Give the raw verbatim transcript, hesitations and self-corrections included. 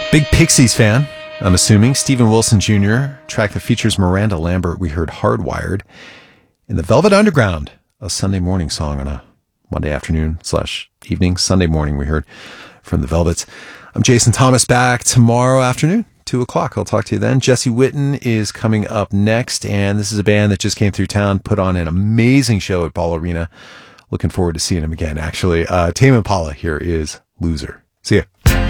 Big Pixies fan, I'm assuming. Steven Wilson Junior Track that features Miranda Lambert. We heard Hardwired. In the Velvet Underground, a Sunday morning song on a Monday afternoon slash evening. Sunday morning we heard from the Velvets. I'm Jason Thomas, back tomorrow afternoon, two o'clock. I'll talk to you then. Jesse Witten is coming up next, and this is a band that just came through town, put on an amazing show at Ball Arena. Looking forward to seeing him again, actually. Uh, Tame Impala here is Loser. See ya.